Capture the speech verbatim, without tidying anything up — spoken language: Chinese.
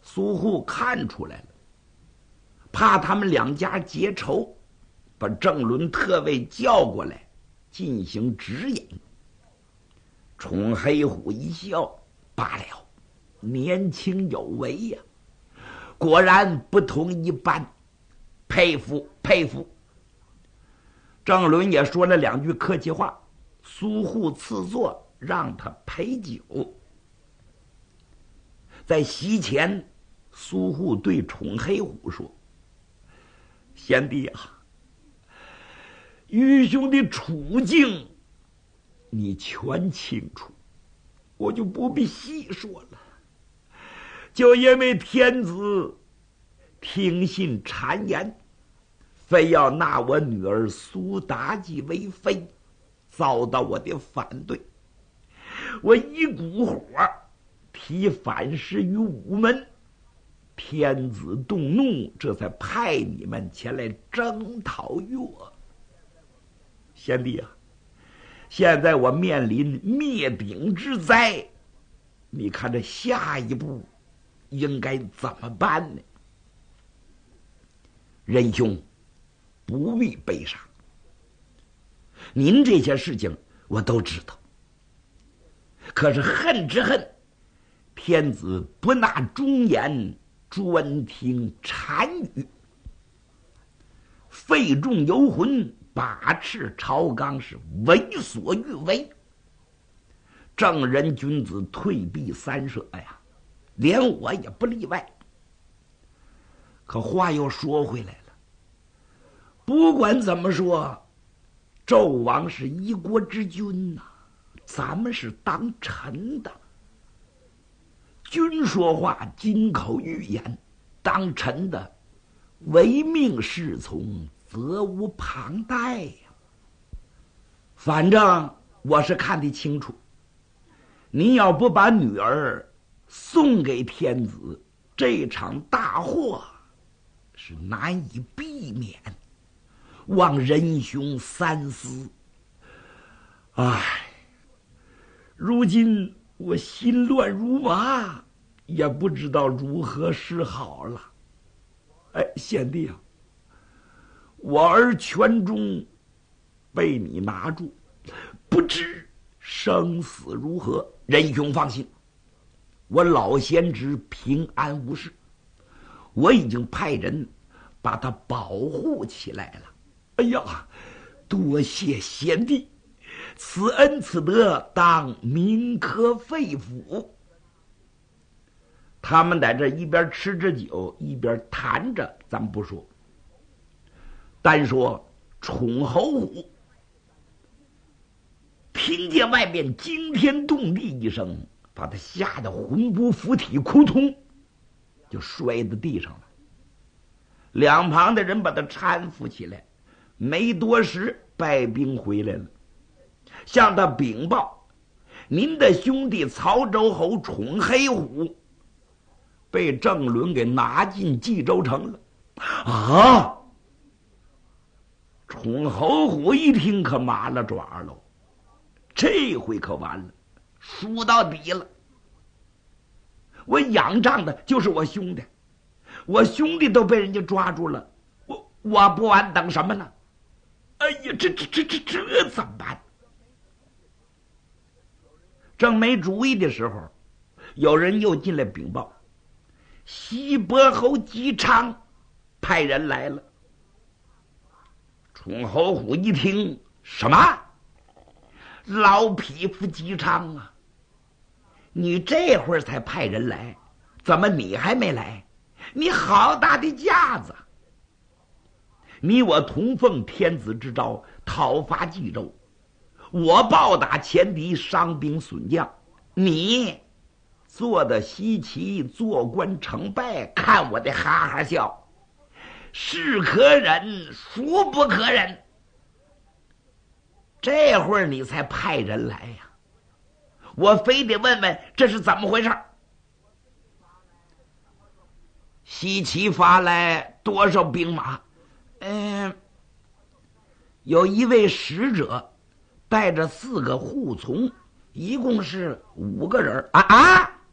苏护看出来了，怕他们两家结仇，把郑伦特卫叫过来进行指引。崇黑虎一笑，罢了，年轻有为呀、啊，果然不同一般，佩服佩服。郑伦也说了两句客气话，苏护赐座，让他陪酒。在席前，苏护对崇黑虎说：“贤弟啊，愚兄的处境你全清楚，我就不必细说了。就因为天子听信谗言，非要纳我女儿苏妲己为妃，遭到我的反对，我一股火提反诗于午门，天子动怒，这才派你们前来征讨于我。贤弟啊，现在我面临灭顶之灾，你看这下一步应该怎么办呢？仁兄不必悲伤，您这些事情我都知道，可是恨之恨，天子不纳忠言，专听谗语，废重游魂，把持朝纲，是为所欲为。正人君子退避三舍呀，连我也不例外。可话又说回来了，不管怎么说，纣王是一国之君呐、啊，咱们是当臣的。君说话金口玉言，当臣的唯命是从，责无旁贷呀。反正我是看得清楚，你要不把女儿送给天子，这场大祸是难以避免，望仁兄三思。唉，如今我心乱如麻，也不知道如何是好了。哎，贤弟啊，我儿全忠被你拿住，不知生死如何。仁兄放心，我老贤侄平安无事，我已经派人把他保护起来了。哎呀，多谢贤弟，此恩此德，当铭刻肺腑。他们在这一边吃着酒，一边谈着，咱不说，单说宠侯虎，听见外面惊天动地一声，把他吓得魂不附体，扑通就摔在地上了。两旁的人把他搀扶起来，没多时败兵回来了，向他禀报，您的兄弟曹州侯宠黑虎被郑伦给拿进冀州城了。啊！宠侯虎一听可麻了爪喽，这回可完了，输到底了。我仰仗的就是我兄弟，我兄弟都被人家抓住了，我我不完等什么呢？哎呀，这这这这这怎么办？正没主意的时候，有人又进来禀报，西伯侯姬昌派人来了。宠侯虎一听，什么？老匹夫姬昌啊，你这会儿才派人来，怎么你还没来？你好大的架子！你我同奉天子之诏，讨伐冀州，我暴打前敌，伤兵损将，你坐的西岐，做官成败，看我的哈哈笑，是可忍，孰不可忍？这会儿你才派人来呀、啊，我非得问问这是怎么回事。西岐发来多少兵马？嗯，有一位使者带着四个护从，一共是五个人啊啊！